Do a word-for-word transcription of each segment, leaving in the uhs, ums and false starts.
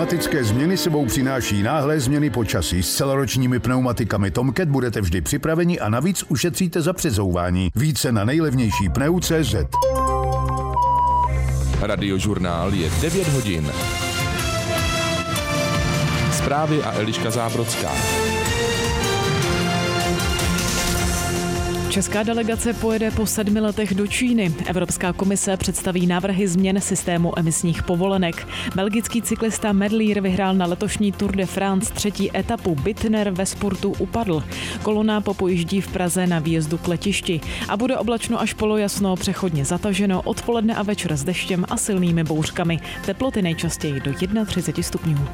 Klimatické změny sebou přináší náhlé změny počasí. S celoročními pneumatikami Tomcat budete vždy připraveni a navíc ušetříte za přezouvání. Více na nejlevnější pneu tečka cé zet. Radiožurnál je devět hodin. Zprávy a Eliška Zábrodská. Česká delegace pojede po sedmi letech do Číny. Evropská komise představí návrhy změn systému emisních povolenek. Belgický cyklista Merlier vyhrál na letošní Tour de France třetí etapu. Bittner ve spurtu upadl. Kolona popojíždí v Praze na výjezdu k letišti. A bude oblačno až polojasno, přechodně zataženo, odpoledne a večer s deštěm a silnými bouřkami. Teploty nejčastěji do třicet jedna stupňů.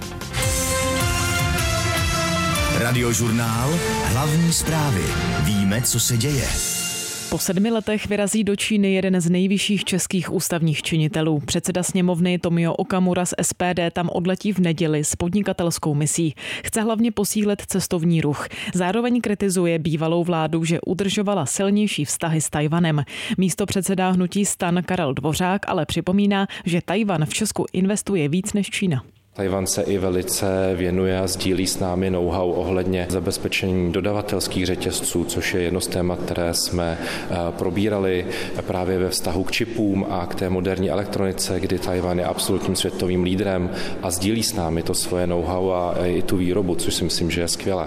Radiožurnál, hlavní zprávy. Víme, co se děje. Po sedmi letech vyrazí do Číny jeden z nejvyšších českých ústavních činitelů. Předseda sněmovny Tomio Okamura z es pé dé tam odletí v neděli s podnikatelskou misí. Chce hlavně posílit cestovní ruch. Zároveň kritizuje bývalou vládu, že udržovala silnější vztahy s Tajvanem. Místopředseda hnutí STAN Karel Dvořák ale připomíná, že Tajvan v Česku investuje víc než Čína. Tajvan se i velice věnuje a sdílí s námi know-how ohledně zabezpečení dodavatelských řetězců, což je jedno z témat, které jsme probírali právě ve vztahu k čipům a k té moderní elektronice, kdy Tajvan je absolutním světovým lídrem a sdílí s námi to svoje know-how a i tu výrobu, což si myslím, že je skvělé.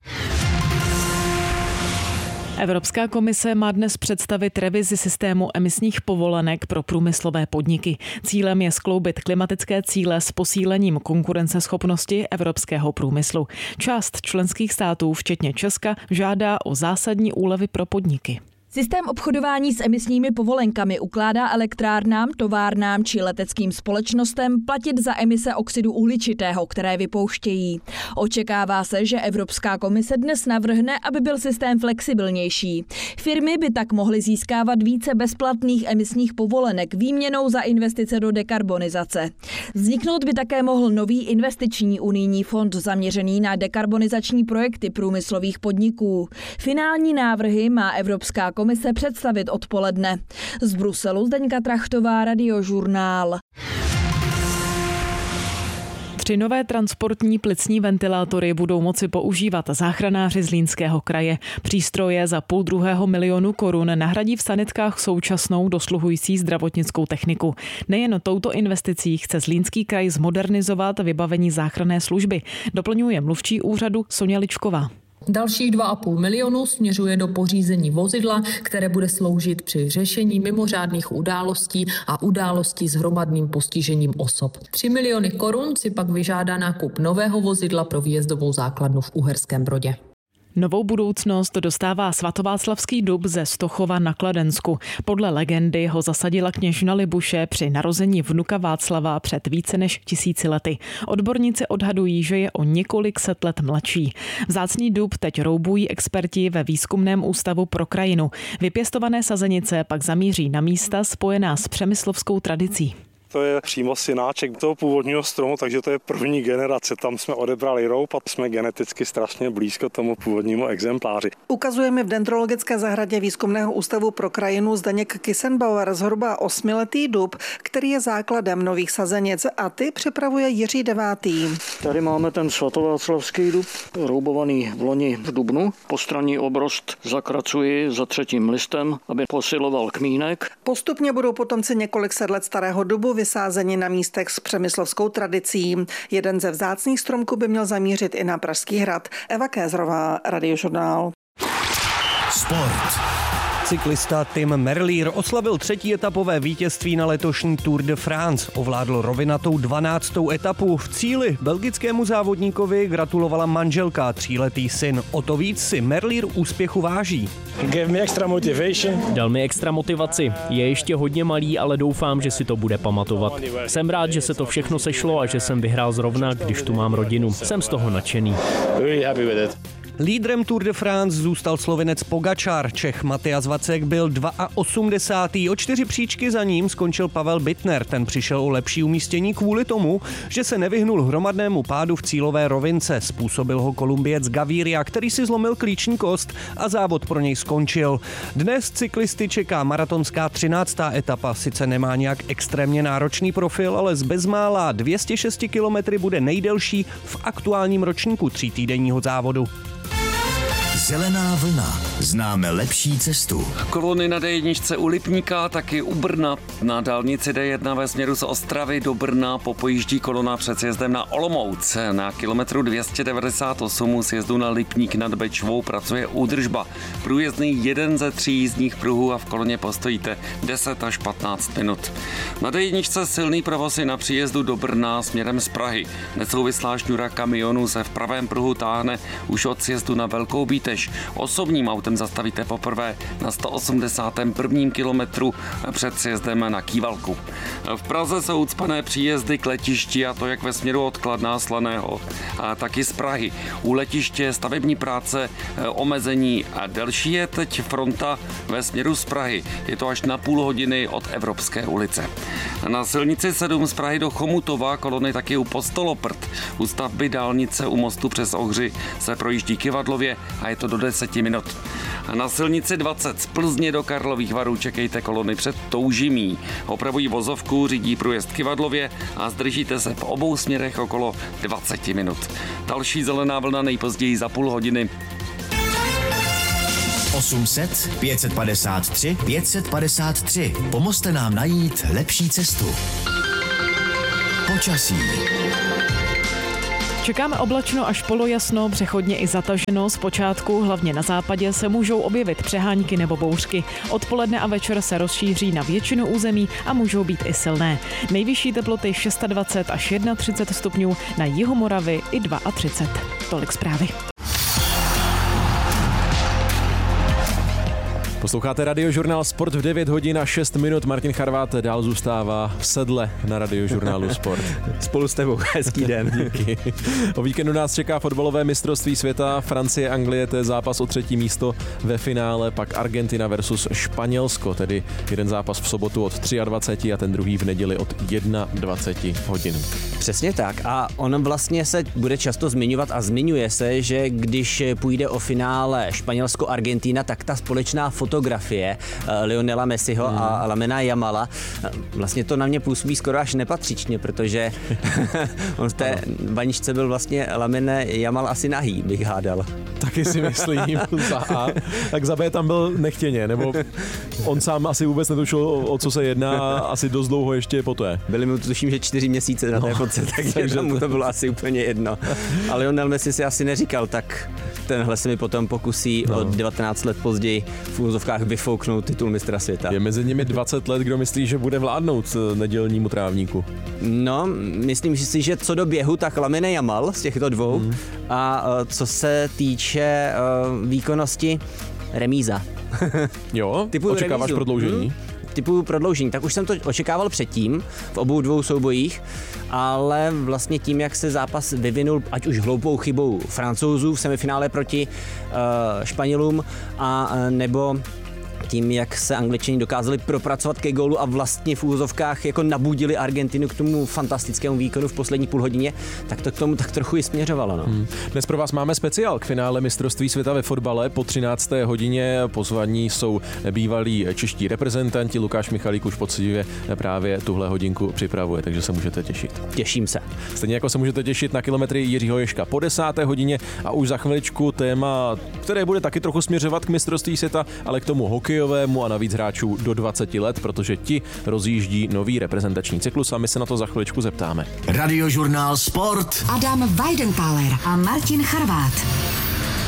Evropská komise má dnes představit revizi systému emisních povolenek pro průmyslové podniky. Cílem je skloubit klimatické cíle s posílením konkurenceschopnosti evropského průmyslu. Část členských států, včetně Česka, žádá o zásadní úlevy pro podniky. Systém obchodování s emisními povolenkami ukládá elektrárnám, továrnám či leteckým společnostem platit za emise oxidu uhličitého, které vypouštějí. Očekává se, že Evropská komise dnes navrhne, aby byl systém flexibilnější. Firmy by tak mohly získávat více bezplatných emisních povolenek výměnou za investice do dekarbonizace. Vzniknout by také mohl nový investiční unijní fond zaměřený na dekarbonizační projekty průmyslových podniků. Finální návrhy má Evropská komise představit odpoledne. Z Bruselu Zdeňka Trachtová, Radiožurnál. Tři nové transportní plicní ventilátory budou moci používat záchranáři Zlínského kraje. Přístroje za půl druhého milionu korun nahradí v sanitkách současnou dosluhující zdravotnickou techniku. Nejen touto investicí chce Zlínský kraj zmodernizovat vybavení záchranné služby, doplňuje mluvčí úřadu Soňa Ličková. Dalších dva a půl milionu směřuje do pořízení vozidla, které bude sloužit při řešení mimořádných událostí a událostí s hromadným postižením osob. Tři miliony korun si pak vyžádá nákup nového vozidla pro výjezdovou základnu v Uherském Brodě. Novou budoucnost dostává svatováclavský dub ze Stochova na Kladensku. Podle legendy ho zasadila kněžna Libuše při narození vnuka Václava před více než tisíci lety. Odborníci odhadují, že je o několik set let mladší. Vzácný dub teď roubují experti ve Výzkumném ústavu pro krajinu. Vypěstované sazenice pak zamíří na místa spojená s přemyslovskou tradicí. To je přímo synáček toho původního stromu, takže to je první generace. Tam jsme odebrali roub a jsme geneticky strašně blízko tomu původnímu exempláři. Ukazujeme v Dendrologické zahradě Výzkumného ústavu pro krajinu Zdeněk Kissenbauer zhruba osmiletý dub, který je základem nových sazenic a ty připravuje Jiří Devátý. Tady máme ten svatováclavský dub, roubovaný v loni v dubnu. Postranní obrost zakracuji za třetím listem, aby posiloval kmínek. Postupně budou potomci několik set let starého dubu vysázeni na místech s přemyslovskou tradicí. Jeden ze vzácných stromků by měl zamířit i na Pražský hrad. Eva Kézrová, Radiožurnál. Sport. Cyklista Tim Merlier oslavil třetí etapové vítězství na letošní Tour de France. Ovládl rovinatou dvanáctou etapu. V cíli belgickému závodníkovi gratulovala manželka a tříletý syn. O to víc si Merlier úspěchu váží. Dal mi extra motivaci. Je ještě hodně malý, ale doufám, že si to bude pamatovat. Jsem rád, že se to všechno sešlo a že jsem vyhrál zrovna, když tu mám rodinu. Jsem z toho nadšený. Lídrem Tour de France zůstal Slovinec Pogačar. Čech Matyas Vacek byl osmdesátý druhý O čtyři příčky za ním skončil Pavel Bittner. Ten přišel o lepší umístění kvůli tomu, že se nevyhnul hromadnému pádu v cílové rovince. Způsobil ho Kolumbiec Gaviria, který si zlomil klíční kost a závod pro něj skončil. Dnes cyklisty čeká maratonská třináctá etapa. Sice nemá nějak extrémně náročný profil, ale z bezmála dvě stě šest kilometrů bude nejdelší v aktuálním ročníku třítýdenního závodu. Zelená vlna. Známe lepší cestu. Kolony na dé jedna u Lipníka, taky u Brna. Na dálnici dé jedna ve směru z Ostravy do Brna popojíždí kolona před sjezdem na Olomouc. Na kilometru dvě stě devadesát osm u sjezdu na Lipník nad Bečvou pracuje údržba. Průjezdný jeden ze tří jízdních pruhů a v koloně postojíte deset až patnáct minut. Na dé jedna silný provoz je na příjezdu do Brna směrem z Prahy. Nesouvislá šňůra kamionů se v pravém pruhu táhne už od sjezdu na Velkou Bítež. Osobním autem zastavíte poprvé na sto osmdesátém prvním kilometru před sjezdem na Kývalku. V Praze jsou ucpané příjezdy k letišti, a to jak ve směru od Kladna Slaného, a taky z Prahy. U letiště stavební práce, omezení a delší je teď fronta ve směru z Prahy. Je to až na půl hodiny od Evropské ulice. Na silnici sedm z Prahy do Chomutova kolony taky u Postoloprt. U stavby dálnice u mostu přes Ohři se projíždí Kyvadlově a je to do deseti minut. Na silnici dvacet z Plzně do Karlových Varů čekejte kolony před Toužimí. Opravují vozovku, řídí průjezd Kyvadlově a zdržíte se v obou směrech okolo dvacet minut. Další zelená vlna nejpozději za půl hodiny. osm set, pět set padesát tři, pět set padesát tři. Pomozte nám najít lepší cestu. Počasí. Čekáme oblačno až polojasno, přechodně i zataženo. Zpočátku, hlavně na západě, se můžou objevit přehánky nebo bouřky. Odpoledne a večer se rozšíří na většinu území a můžou být i silné. Nejvyšší teploty dvacet šest až třicet jedna stupňů, na jihu Moravy i třicet dva. Tolik zprávy. Posloucháte Radiožurnál Sport v devět hodin a šest minut. Martin Charvát dál zůstává v sedle na Radiožurnálu Sport. Spolu s tebou. Hezký den. Díky. O víkendu nás čeká fotbalové mistrovství světa. Francie, Anglie, to je zápas o třetí místo ve finále, pak Argentina versus Španělsko, tedy jeden zápas v sobotu od dvacet tři a ten druhý v neděli od dvacet jedna hodin. Přesně tak. A on vlastně se bude často zmiňovat a zmiňuje se, že když půjde o finále Španělsko-Argentina, tak ta společná fotografie Lionela Messiho hmm. a Lamina Yamala, vlastně to na mě působí skoro až nepatřičně, protože on v té vaničce byl vlastně Lamine Yamal asi nahý, bych hádal. Taky si myslím, za A. Tak za B tam byl nechtěně, nebo on sám asi vůbec netušil, o, o co se jedná, asi dost dlouho ještě poté. Byly mu tuším, že čtyři měsíce na té fotce, takže, takže mu to bylo asi úplně jedno. A Lionel Messi si asi neříkal, tak tenhle se mi potom pokusí no. o devatenáct let později v úzovkách vyfouknout titul mistra světa. Je mezi nimi dvacet let, kdo myslí, že bude vládnout nedělnímu trávníku? No, myslím si, že co do běhu, tak Lamine Yamal z těchto dvou hmm. a co se týče uh, výkonnosti, remíza. Jo, typu očekáváš remízu. Prodloužení? Hmm. Typu prodloužení, tak už jsem to očekával předtím v obou dvou soubojích, ale vlastně tím, jak se zápas vyvinul, ať už hloupou chybou Francouzů v semifinále proti uh, Španělům a uh, nebo tím, jak se Angličani dokázali propracovat ke gólu a vlastně v úzovkách jako nabudili Argentinu k tomu fantastickému výkonu v poslední půl hodině, tak to k tomu tak trochu i směřovalo. No. Hmm. Dnes pro vás máme speciál k finále mistrovství světa ve fotbale. Po třinácté hodině pozvaní jsou bývalí čeští reprezentanti. Lukáš Michalík už poctivě právě tuhle hodinku připravuje, takže se můžete těšit. Těším se. Stejně jako se můžete těšit na kilometry Jiřího Ježka po desáté hodině a už za chviličku téma, které bude taky trochu směřovat k mistrovství světa, ale k tomu hokejovému a navíc hráčů do dvaceti let, protože ti rozjíždí nový reprezentační cyklus a my se na to za chviličku zeptáme. Radiožurnál Sport. Adam Weidenpaler a Martin Charvát.